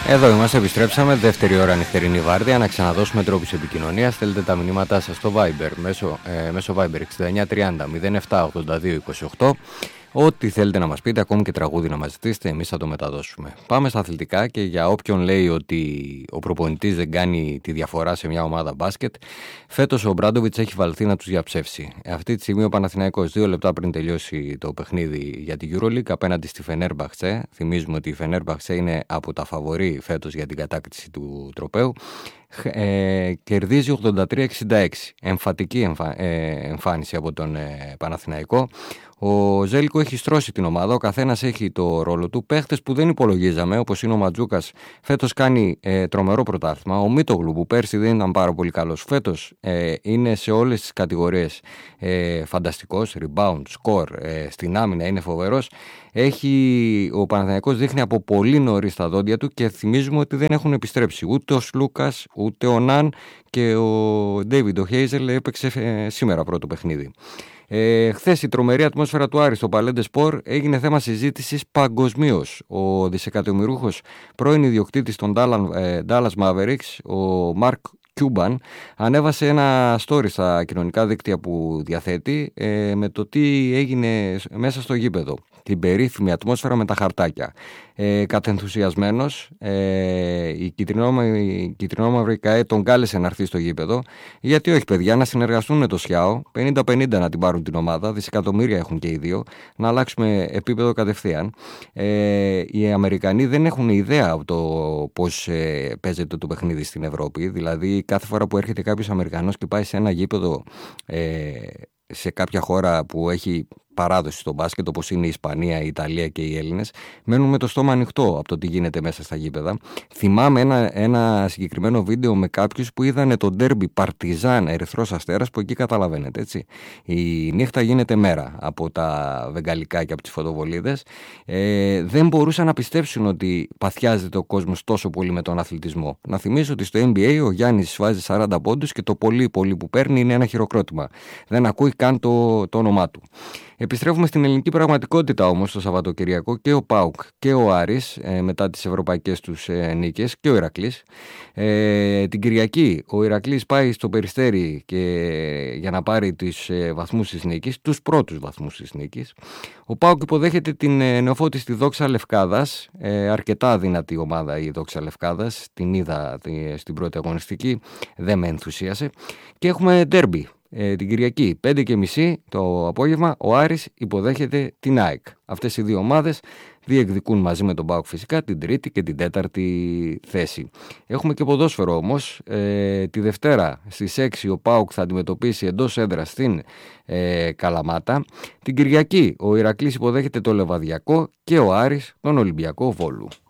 Εδώ είμαστε, επιστρέψαμε. Δεύτερη ώρα νυχτερινή βάρδια. Να ξαναδώσουμε τρόπους επικοινωνίας. Στέλνετε τα μηνύματά σας στο Viber μέσω Viber 6930 07 82 28. Ό,τι θέλετε να μας πείτε, ακόμη και τραγούδι να μας ζητήσετε, εμείς θα το μεταδώσουμε. Πάμε στα αθλητικά και για όποιον λέει ότι ο προπονητής δεν κάνει τη διαφορά σε μια ομάδα μπάσκετ, φέτος ο Μπράντοβιτς έχει βαλθεί να τους διαψεύσει. Αυτή τη στιγμή ο Παναθηναϊκός 2 λεπτά πριν τελειώσει το παιχνίδι για τη EuroLeague απέναντι στη Φενέρμπαχτσε. Θυμίζουμε ότι η Φενέρμπαχτσε είναι από τα φαβορί φέτος για την κατάκτηση του τροπαίου. Κερδίζει 83-66. Εμφατική εμφάνιση από τον Παναθηναϊκό. Ο Ζέλικο έχει στρώσει την ομάδα, ο καθένας έχει το ρόλο του. Παίχτες που δεν υπολογίζαμε, όπως είναι ο Ματζούκας, φέτος κάνει τρομερό πρωτάθλημα. Ο Μίτογλου, που πέρσι δεν ήταν πάρα πολύ καλός, φέτος είναι σε όλες τις κατηγορίες φανταστικός. Rebound, score, στην άμυνα είναι φοβερός. Ο Παναθηναϊκός δείχνει από πολύ νωρίς τα δόντια του και θυμίζουμε ότι δεν έχουν επιστρέψει ούτε ο Σλούκας, ούτε ο Ναν, και ο Ντέιβιντ, ο Χέιζελ, έπαιξε σήμερα πρώτο παιχνίδι. Χθες η τρομερή ατμόσφαιρα του Άρη στο Παλέντε Σπορ έγινε θέμα συζήτησης παγκοσμίως. Ο δισεκατομμυρούχος πρώην ιδιοκτήτης των Dallas Mavericks, ο Μαρκ Cuban, ανέβασε ένα story στα κοινωνικά δίκτυα που διαθέτει με το τι έγινε μέσα στο γήπεδο. Την περίφημη ατμόσφαιρα με τα χαρτάκια. Κατενθουσιασμένος, η κυτρινόμαυρη ΚΑΕ τον κάλεσε να έρθει στο γήπεδο. Γιατί όχι, παιδιά, να συνεργαστούν με το ΣΙΑΟ, 50-50 να την πάρουν την ομάδα, δισεκατομμύρια έχουν και οι δύο, να αλλάξουμε επίπεδο κατευθείαν. Οι Αμερικανοί δεν έχουν ιδέα από το πώς παίζεται το παιχνίδι στην Ευρώπη. Δηλαδή, κάθε φορά που έρχεται κάποιος Αμερικανός και πάει σε ένα γήπεδο σε κάποια χώρα που έχει παράδοση στο μπάσκετ, όπως είναι η Ισπανία, η Ιταλία και οι Έλληνες, μένουν με το στόμα ανοιχτό από το τι γίνεται μέσα στα γήπεδα. Θυμάμαι ένα συγκεκριμένο βίντεο με κάποιους που είδανε το ντέρμπι Παρτιζάν Ερυθρός Αστέρας, που εκεί καταλαβαίνετε, έτσι. Η νύχτα γίνεται μέρα από τα βεγγαλικά και από τις φωτοβολίδες. Δεν μπορούσαν να πιστέψουν ότι παθιάζεται ο κόσμος τόσο πολύ με τον αθλητισμό. Να θυμίσω ότι στο NBA ο Γιάννης βάζει 40 πόντους και το πολύ που παίρνει είναι ένα χειροκρότημα. Δεν ακούει καν το όνομά του. Επιστρέφουμε στην ελληνική πραγματικότητα όμως το Σαββατοκυριακό. Και ο ΠΑΟΚ και ο Άρης μετά τις ευρωπαϊκές τους νίκες, και ο Ηρακλής. Την Κυριακή ο Ηρακλής πάει στο Περιστέρι για να πάρει τους βαθμούς της νίκης, τους πρώτους βαθμούς της νίκης. Ο ΠΑΟΚ υποδέχεται την νεοφώτιστη Δόξα Λευκάδας, αρκετά δυνατή ομάδα η Δόξα Λευκάδας, την είδα στην πρώτη αγωνιστική, δεν με ενθουσίασε. Και έχουμε ντέρμπι. Την Κυριακή 5:30 το απόγευμα ο Άρης υποδέχεται την ΑΕΚ. Αυτές οι δύο ομάδες διεκδικούν μαζί με τον ΠΑΟΚ φυσικά την τρίτη και την τέταρτη θέση. Έχουμε και ποδόσφαιρο όμως. Τη Δευτέρα στις 6 ο ΠΑΟΚ θα αντιμετωπίσει εντός έδρας στην Καλαμάτα. Την Κυριακή ο Ηρακλής υποδέχεται το Λεβαδιακό και ο Άρης τον Ολυμπιακό Βόλου.